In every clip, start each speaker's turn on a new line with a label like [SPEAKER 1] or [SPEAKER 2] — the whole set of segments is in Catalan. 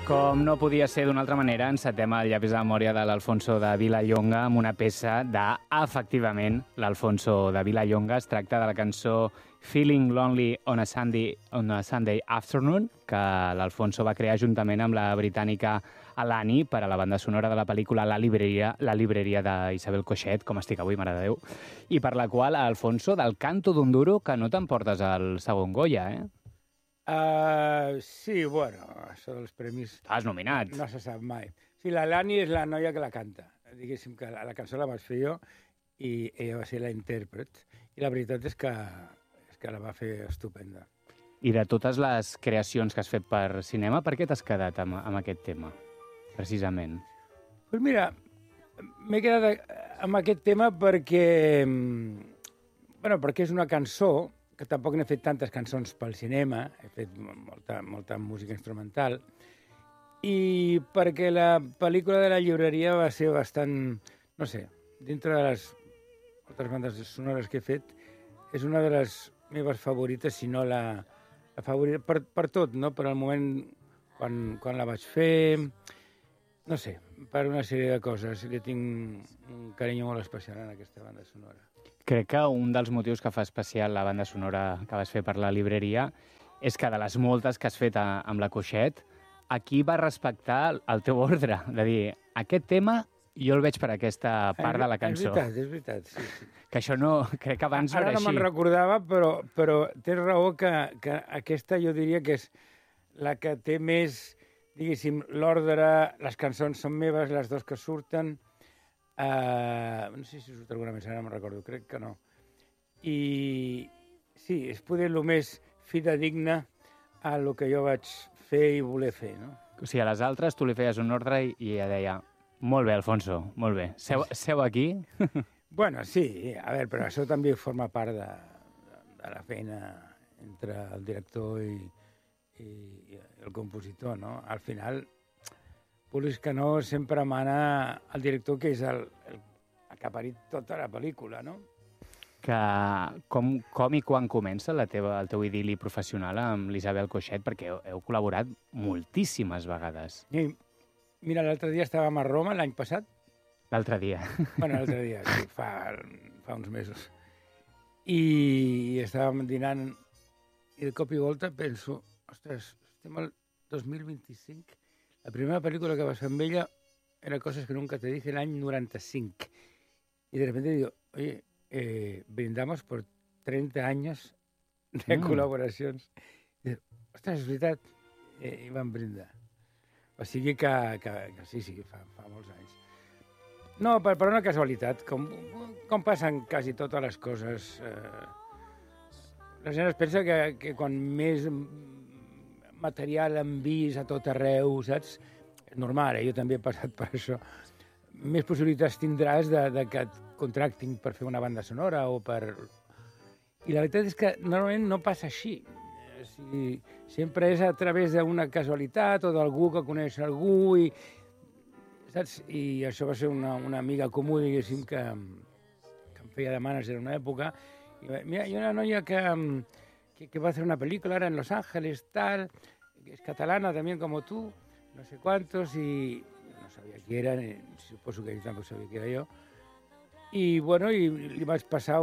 [SPEAKER 1] Com no podia ser d'una altra manera, encetem el llapis de memòria de l'Alfonso de Vilallonga amb una peça de, efectivament, l'Alfonso de Vilallonga. Es tracta de la cançó Feeling Lonely on a Sunday Afternoon, que l'Alfonso va crear juntament amb la britànica Alani per a la banda sonora de la pel·lícula La libreria d'Isabel Coixet, com estic avui, mare de Déu, i per la qual, Alfonso, del canto d'un duro, que no t'emportes al segon Goya, eh?
[SPEAKER 2] Sí, bueno, això dels premis...
[SPEAKER 1] Estàs nominat.
[SPEAKER 2] No se sap mai. Sí, la Lani és la noia que la canta. Diguéssim que la cançó la vaig fer jo i ella va ser la intèrpret. I la veritat és que la va fer estupenda.
[SPEAKER 1] I de totes les creacions que has fet per cinema, per què t'has quedat amb aquest tema, precisament?
[SPEAKER 2] Doncs mira, m'he quedat amb aquest tema perquè és una cançó que tampoc n'he fet tantes cançons pel cinema, he fet molta música instrumental, i perquè la pel·lícula de la llibreria va ser bastant, no sé, dintre de les altres bandes sonores que he fet, és una de les meves favorites, si no la favorita, per tot, no? Per al moment quan la vaig fer, no sé, per una sèrie de coses. Li tinc un carinyo molt especial en aquesta banda sonora.
[SPEAKER 1] Crec que un dels motius que fa especial la banda sonora que vas fer per la libreria és que de les moltes que has fet amb la Coixet, aquí va respectar el teu ordre, de dir, aquest tema jo el veig per aquesta part de la cançó.
[SPEAKER 2] És veritat, sí.
[SPEAKER 1] Que això no, crec que abans no era així.
[SPEAKER 2] Ara no me'n recordava, però tens raó que aquesta jo diria que és la que té més, diguéssim, l'ordre, les cançons són meves, les dues que surten. No sé si surt alguna més, ara no me'n recordo, crec que no. I sí, és poder el més fidedigne a el que jo vaig fer i voler fer, no?
[SPEAKER 1] O sigui, a les altres tu li feies un ordre i ella deia, molt bé, Alfonso, molt bé, seu aquí.
[SPEAKER 2] Bueno, sí, a veure, però això també forma part de la feina entre el director i el compositor, no? Al final, vulguis que no, sempre mana el director, que és el que ha parit tota la pel·lícula, no?
[SPEAKER 1] Com i quan comença el teu idil·li professional amb l'Isabel Coixet? Perquè heu col·laborat moltíssimes vegades.
[SPEAKER 2] I, mira, l'altre dia estàvem a Roma, l'any passat.
[SPEAKER 1] L'altre dia.
[SPEAKER 2] Bueno, l'altre dia, sí, fa uns mesos. I estàvem dinant i de cop i volta penso, ostres, estem al 2025. La primera pel·lícula que vas fer amb ella era Cosas que nunca te dije, l'any 95. Y de repente digo, oye, brindamos por 30 años de col·laboracions. I dic, ostres, és veritat, i vam brindar. O sigui que sí, fa molts anys. No, per una casualitat, com passen quasi totes les coses. La gent es pensa que quan més material han vist a tot arreu, saps? És normal, jo també he passat per això. Més possibilitats tindràs de que et contractin per fer una banda sonora o per... I la veritat és que normalment no passa així. O sigui, sempre és a través d'una casualitat o d'algú que coneix algú i... Saps? I això va ser una amiga comú, diguéssim, que em feia de manager en una època. I, mira, hi ha una noia que va fer una pel·lícula ara en Los Ángeles, tal, que es catalana también como tú, no sé cuántos, y no sabia qui era, suposo que ell tampoc sabia qui era jo. I, bueno, i li vaig passar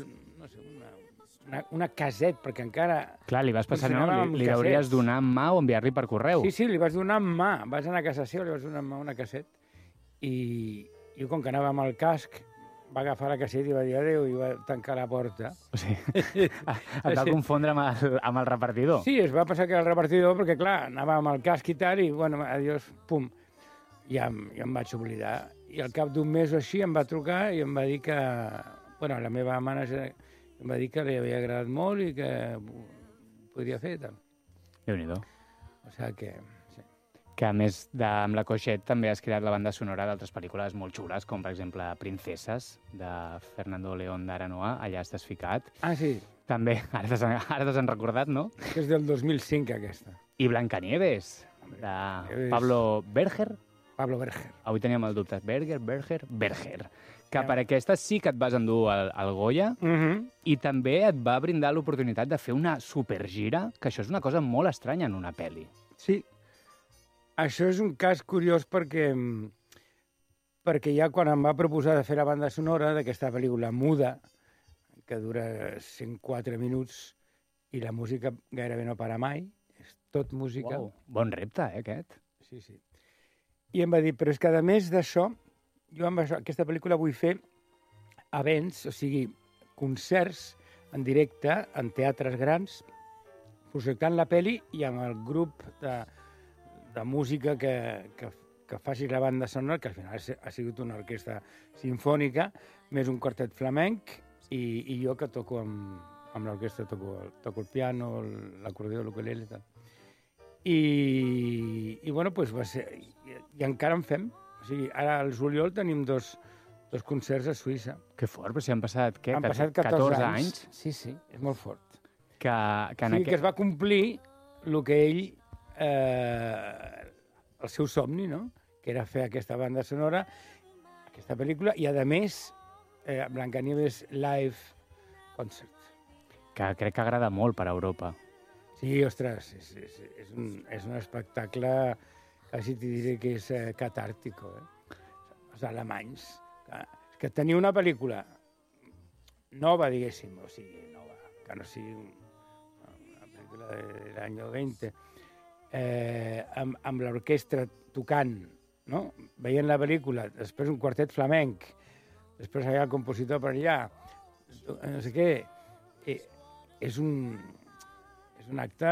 [SPEAKER 2] una caset, perquè encara...
[SPEAKER 1] Clar, li vas passar, no? Li hauries donar en mà o enviar-li per correu.
[SPEAKER 2] Sí, li vaig donar en mà. Vaig anar a casa seva, li vaig donar en mà una caset. I jo, com que anava amb el casc, va agafar la caseta i va dir adéu i va tancar la porta.
[SPEAKER 1] O sigui, et va confondre amb el repartidor.
[SPEAKER 2] Sí, es va pensar que era el repartidor perquè, clar, anava amb el casc i tal, i, bueno, adiós, pum. Ja em vaig oblidar. I al cap d'un mes o així em va trucar i em va dir que... Bueno, la meva manager em va dir que li havia agradat molt i que podria fer tal.
[SPEAKER 1] Déu-n'hi-do.
[SPEAKER 2] O sigui que...
[SPEAKER 1] Que a més amb la Coixet també has creat la banda sonora d'altres pel·lícules molt xules, com per exemple Princeses, de Fernando León de Aranoa, allà estàs ficat.
[SPEAKER 2] Ah, sí.
[SPEAKER 1] També, ara t'has recordat, no?
[SPEAKER 2] Que és del 2005, aquesta.
[SPEAKER 1] I Blancanieves, de Pablo Berger.
[SPEAKER 2] Pablo Berger.
[SPEAKER 1] Avui teníem el dubte. Berger. Que per aquesta sí que et vas endur el Goya i també et va brindar l'oportunitat de fer una supergira, que això és una cosa molt estranya en una pel·li.
[SPEAKER 2] Sí. Això és un cas curiós perquè ja quan em va proposar de fer la banda sonora d'aquesta pel·lícula muda, que dura 104 minuts, i la música gairebé no para mai, és tot música.
[SPEAKER 1] Wow. Bon repte, aquest.
[SPEAKER 2] Sí, sí. I em va dir, però és que a més d'això, jo amb aquesta pel·lícula vull fer events, o sigui, concerts en directe, en teatres grans, projectant la pel·li i amb el grup de música que faci la banda sonora, que al final ha sigut una orquestra sinfònica, més un quartet flamenc, i jo que toco amb l'orquestra, toco el piano, l'acordió, l'ukulele i tal. I bueno, doncs va ser... I encara en fem. O sigui, ara al juliol tenim dos concerts a Suïssa.
[SPEAKER 1] Que fort, però si han passat, què?
[SPEAKER 2] Han passat 14 anys. Sí, sí, és molt fort.
[SPEAKER 1] Que
[SPEAKER 2] es va complir el que ell... el seu somni, no? Que era fer aquesta banda sonora, aquesta pel·lícula, i a més, Blancanieves Live Concert.
[SPEAKER 1] Que crec que agrada molt per a Europa.
[SPEAKER 2] Sí, ostres, és un espectacle, quasi t'hi diré que és catàrtico, Els alemanys. És que tenir una pel·lícula nova, diguéssim, o sigui, nova, que no sigui una pel·lícula de l'any 20, amb l'orquestra tocant, no? Veient la pel·lícula, després un quartet flamenc, després hi ha el compositor per allà, no sé què, és un acte...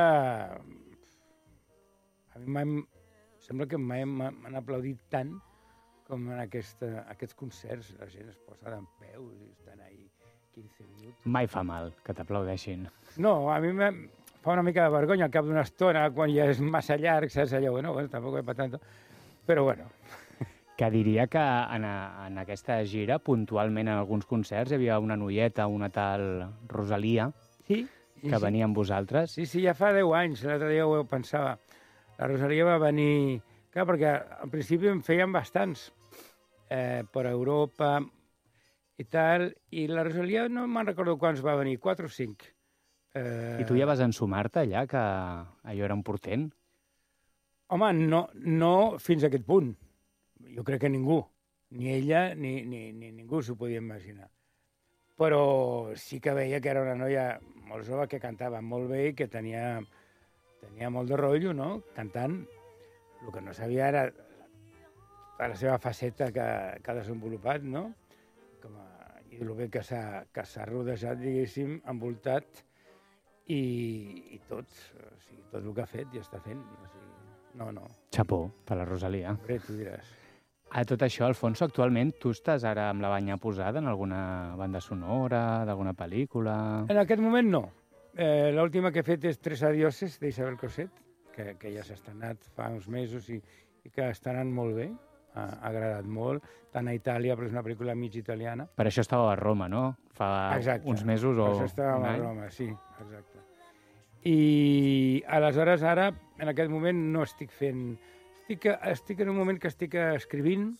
[SPEAKER 2] A mi sembla que mai m'han aplaudit tant com en aquests concerts. La gent es posa dempeus i estan ahí 15 minuts.
[SPEAKER 1] Mai fa mal que t'aplaudeixin.
[SPEAKER 2] No, a mi fa una mica de vergonya al cap d'una estona, quan ja és massa llarg, saps allò? Bueno, tampoc és per tant. Però bueno...
[SPEAKER 1] Que diria que en aquesta gira, puntualment en alguns concerts, hi havia una noieta, una tal Rosalia, que venia amb vosaltres.
[SPEAKER 2] Sí, ja fa 10 anys, l'altre dia ho pensava. La Rosalia va venir... Clar, perquè al principi en feien bastants per Europa i tal, i la Rosalia no me'n recordo quants va venir, 4 o 5.
[SPEAKER 1] I tu ja vas ensumar-te allà, que allò era un portent?
[SPEAKER 2] Home, no fins a aquest punt. Jo crec que ningú, ni ella ni ningú s'ho podia imaginar. Però sí que veia que era una noia molt jove, que cantava molt bé i que tenia molt de rotllo, no?, cantant. El que no sabia era la seva faceta que ha desenvolupat, no?, i el bé que s'ha rodejat, diguéssim, envoltat, i tot, o sigui, tot el que ha fet i està fent. O sigui, no.
[SPEAKER 1] Xapó, per la Rosalia.
[SPEAKER 2] Bé, tu diràs.
[SPEAKER 1] A tot això, Alfonso, actualment tu estàs ara amb la banya posada en alguna banda sonora, d'alguna pel·lícula?
[SPEAKER 2] En aquest moment no. L'última que he fet és Tres adioses, d'Isabel Cosset, que ja s'ha estrenat fa uns mesos i que està anant molt bé. Ha agradat molt, tant a Itàlia, però és una pel·lícula mig italiana.
[SPEAKER 1] Per això estàveu a Roma, no? Fa uns mesos o un any?
[SPEAKER 2] Per això estàvem a Roma, sí, exacte. I aleshores ara, en aquest moment, no estic fent... Estic en un moment que estic escrivint,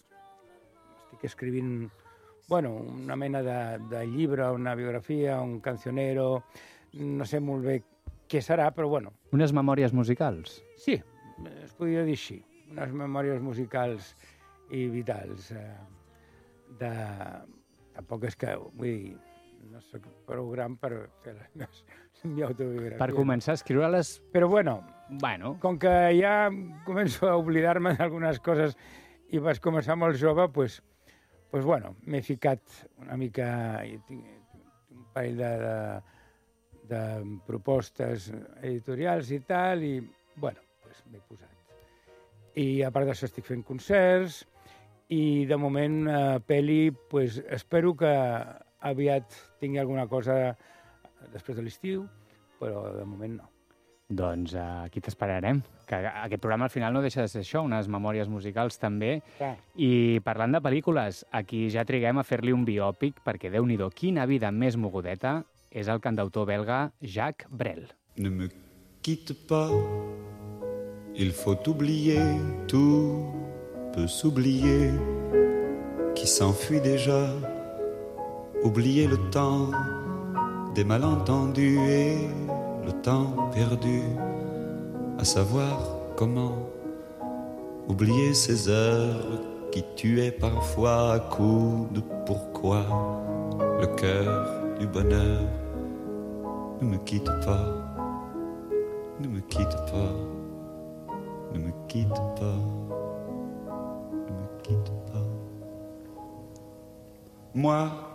[SPEAKER 2] bueno, una mena de llibre, una biografia, un cancionero, no sé molt bé què serà, però bueno.
[SPEAKER 1] Unes memòries musicals?
[SPEAKER 2] Sí, es podria dir així. Unes memòries musicals i vitals. Tampoc és que, vull dir, no soc prou gran per fer les meves autobiografies.
[SPEAKER 1] Per començar a escriure-les...
[SPEAKER 2] Però bueno, com que ja començo a oblidar-me d'algunes coses i vas començar molt jove, doncs bueno, m'he ficat una mica... Tinc un parell de propostes editorials i tal, i bueno, m'he posat. I a part d'això estic fent concerts, i de moment pel·li, espero que aviat tingui alguna cosa després de l'estiu, però de moment no.
[SPEAKER 1] Doncs aquí t'esperarem, que aquest programa al final no deixa de ser això, unes memòries musicals també.
[SPEAKER 2] Clar.
[SPEAKER 1] I parlant de pel·lícules, aquí ja triguem a fer-li un biòpic, perquè Déu-n'hi-do, quina vida més mogudeta, és el cantautor belga Jacques Brel.
[SPEAKER 3] Ne me quitte pas, il faut oublier, tout peut s'oublier, qui s'enfuit déjà. Oublier le temps des malentendus et le temps perdu, à savoir comment oublier ces heures qui tuaient parfois à coups de pourquoi. Le cœur du bonheur, ne me quitte pas, ne me quitte pas, ne me quitte pas, ne me quitte pas. Moi,